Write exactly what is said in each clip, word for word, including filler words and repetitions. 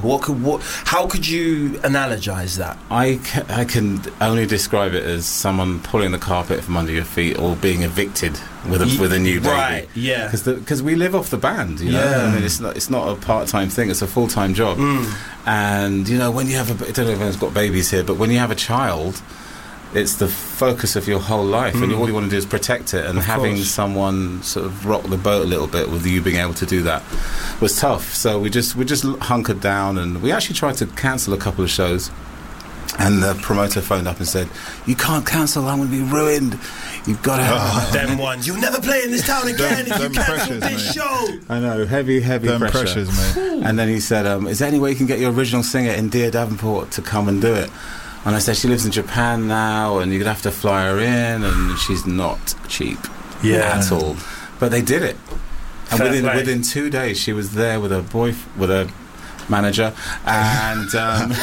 What could what? How could you analogize that? I, ca- I can only describe it as someone pulling the carpet from under your feet or being evicted with a, with a new baby. Right, yeah. Because we live off the band, you know. Yeah. I mean, it's not, it's not a part-time thing, it's a full-time job. Mm. And, you know, when you have a... I don't know if anyone's got babies here, but when you have a child, it's the focus of your whole life, mm. and all you want to do is protect it, and of having course. someone sort of rock the boat a little bit with you being able to do that was tough. So we just we just hunkered down, and we actually tried to cancel a couple of shows, and the promoter phoned up and said, "You can't cancel, I'm going to be ruined. You've got to have..." Them ones. You'll never play in this town again if you cancel this show. I know, heavy, heavy Them pressure. pressures, mate. And then he said, um, "Is there any way you can get your original singer, India Davenport, to come and do it?" And I said, "She lives in Japan now, and you're going to have to fly her in, and she's not cheap Yeah. at all." But they did it. And Fair within play. within two days, she was there with her boy, with her manager, and um,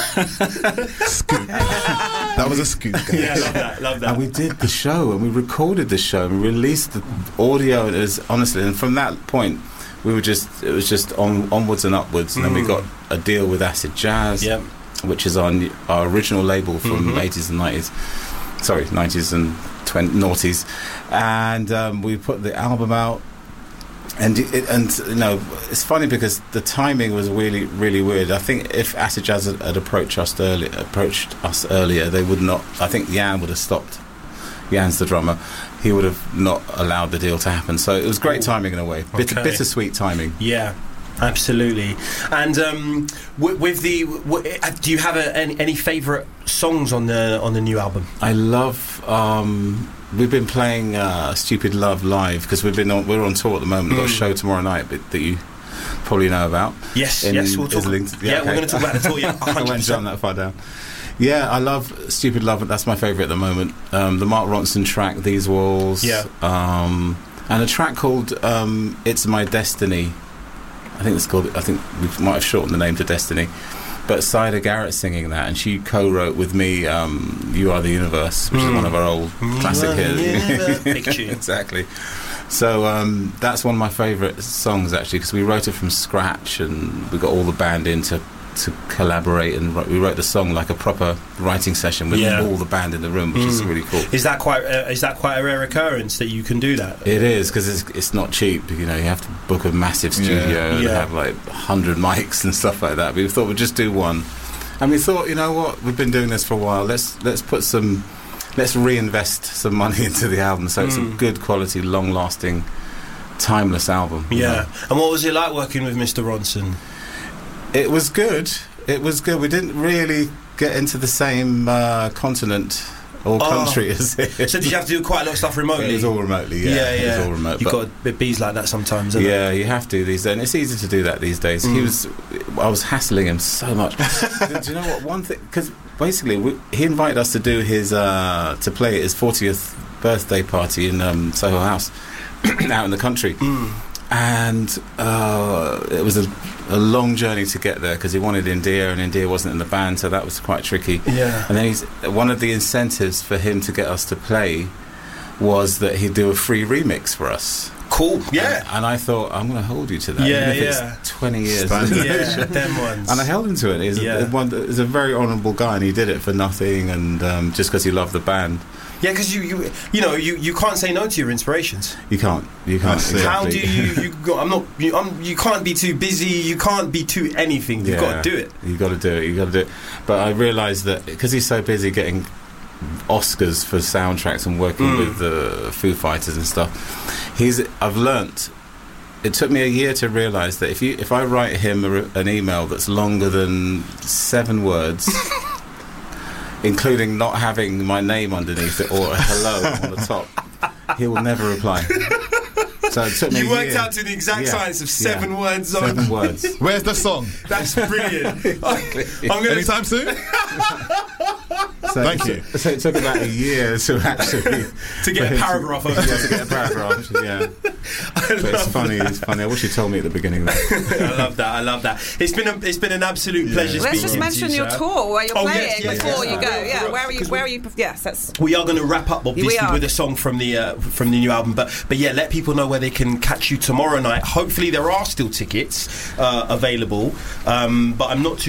Scoop. That was a scoop, guys. Yeah, love that. Love that. and we did the show, and we recorded the show, and we released the audio. And it was honestly, and from that point, we were just it was just on, onwards and upwards. And then we Mm. got a deal with Acid Jazz, Yep. which is our our original label from Mhm. eighties and nineties. Sorry, nineties and twenties, noughties, and um, we put the album out. And it, and you know, it's funny because the timing was really really weird. I think if Acid Jazz had, had approached us early, approached us earlier, they would not. I think Jan would have stopped. Jan's the drummer. He would have not allowed the deal to happen. So it was great timing in a way. Bitter, Okay. bittersweet timing. Yeah, absolutely. And um, w- with the, w- uh, do you have a, any, any favourite songs on the on the new album? I love. Um, we've been playing uh, "Stupid Love" live because we've been on, we're on tour at the moment. We've got a Mm. show tomorrow night that, that you probably know about. Yes, In yes, we'll talk. Islington. Yeah, Yeah, we're okay. going to talk about the tour. Yeah, I won't one hundred jump percent. that far down. Yeah, I love "Stupid Love." That's my favourite at the moment. Um, the Mark Ronson track, "These Walls." Yeah. Um, and a track called um, "It's My Destiny." I think it's called. I think we might have shortened the name to "Destiny." But Cider Garrett singing that, and she co-wrote with me um, "You Are the Universe," which Mm. is one of our old classic You Are the hits. Universe. Big tune. Exactly. So um, that's one of my favourite songs actually, because we wrote it from scratch, and we got all the band in to, to collaborate, and wrote, we wrote the song like a proper writing session with Yeah. all the band in the room, which is Mm. really cool. Is that quite uh, is that quite a rare occurrence that you can do that? It is, because it's, it's not cheap. You know, you have to book a massive studio Yeah. and Yeah. have like one hundred mics and stuff like that. But we thought we'd just do one, and we thought, you know what, we've been doing this for a while. Let's let's put some, let's reinvest some money into the album, so it's a Mm. good quality, long-lasting, timeless album. you Yeah. know. And what was it like working with Mister Ronson? It was good. It was good. We didn't really get into the same uh, continent or Oh. country as it. So did you have to do quite a lot of stuff remotely? It was all remotely. Yeah, yeah, It yeah. was all remote. You've but- got a bit bees like that sometimes, isn't it? Yeah, you have to these days, and it's easy to do that these days. He Mm. was, I was hassling him so much. do, do you know what? One thing, because basically we, he invited us to do his uh, to play at his fortieth birthday party in um, Soho House out in the country, Mm. and uh, it was a, a long journey to get there because he wanted India, and India wasn't in the band, so that was quite tricky. Yeah. And then he's one of the incentives for him to get us to play was that he'd do a free remix for us. Cool. Yeah. And, and I thought, I'm going to hold you to that. Yeah, even if yeah. It's twenty years. Standard. Yeah, them ones. And I held him to it. He's, Yeah. a, one, he's a very honourable guy, and he did it for nothing, and um, just because he loved the band. Yeah, because you, you you know you, you can't say no to your inspirations. You can't. You can't. That's it. How exactly. do you? you go, I'm not. You, I'm, you can't be too busy. You can't be too anything. You've Yeah. got to do it. You got to do it. You got to do it. But I realised that because he's so busy getting Oscars for soundtracks and working Mm. with the Foo Fighters and stuff, he's. I've learnt. It took me a year to realise that if you if I write him a, an email that's longer than seven words, including not having my name underneath it or a hello on the top, he will never reply. So it took me You a worked year. out to the exact Yeah. science of seven Yeah. words on. Seven words. Where's the song? That's brilliant. I'm gonna. Anytime soon? So, Thank so, you. So it took about a year to actually To get for a him paragraph over. yeah, to get a paragraph. Yeah, but it's funny. It's funny. I wish you told me at the beginning. Of that. I love that. I love that. It's been a, it's been an absolute pleasure Yeah. speaking Let's just to mention you, your sir. tour where you're Oh, playing yes, yes, before yes. you go. Oh, Yeah, forgot, where are you? because Where we- are you? Yes, that's. We are going to wrap up obviously are. with a song from the uh, from the new album, but but yeah, let people know where they can catch you tomorrow night. Hopefully, there are still tickets uh, available, um, but I'm not too